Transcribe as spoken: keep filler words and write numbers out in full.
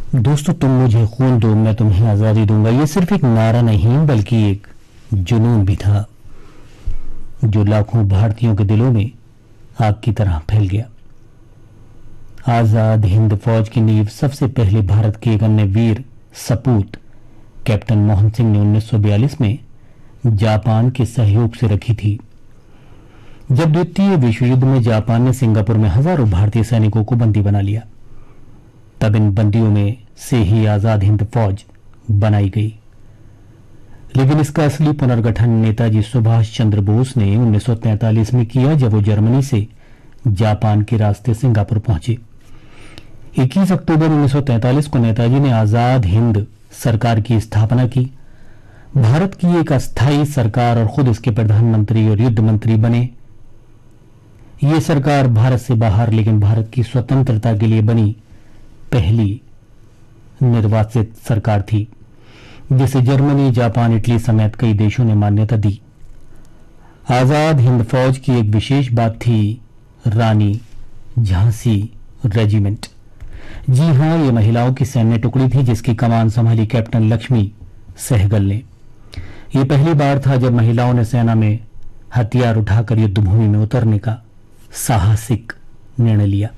दोस्तों, तुम मुझे खून दो, मैं तुम्हें आजादी दूंगा। ये सिर्फ एक नारा नहीं बल्कि एक जुनून भी था जो लाखों भारतीयों के दिलों में आग की तरह फैल गया। आजाद हिंद फौज की नींव सबसे पहले भारत के एक अन्य वीर सपूत कैप्टन मोहन सिंह ने उन्नीस सौ बयालीस में जापान के सहयोग से रखी थी। जब द्वितीय विश्व युद्ध में जापान ने सिंगापुर में हजारों भारतीय सैनिकों को बंदी बना लिया, तब इन बंदियों में से ही आजाद हिंद फौज बनाई गई। लेकिन इसका असली पुनर्गठन नेताजी सुभाष चंद्र बोस ने उन्नीस सौ तैंतालीस में किया, जब वो जर्मनी से जापान के रास्ते सिंगापुर पहुंचे। इक्कीस अक्टूबर उन्नीस सौ तैंतालीस को नेताजी ने आजाद हिंद सरकार की स्थापना की। भारत की एक अस्थायी सरकार और खुद इसके प्रधानमंत्री और युद्ध मंत्री बने। ये सरकार भारत से बाहर लेकिन भारत की स्वतंत्रता के लिए बनी पहली निर्वाचित सरकार थी, जिसे जर्मनी, जापान, इटली समेत कई देशों ने मान्यता दी। आजाद हिंद फौज की एक विशेष बात थी रानी झांसी रेजिमेंट। जी हां, ये महिलाओं की सैन्य टुकड़ी थी जिसकी कमान संभाली कैप्टन लक्ष्मी सहगल ने। यह पहली बार था जब महिलाओं ने सेना में हथियार उठाकर युद्ध भूमि में उतरने का साहसिक निर्णय लिया।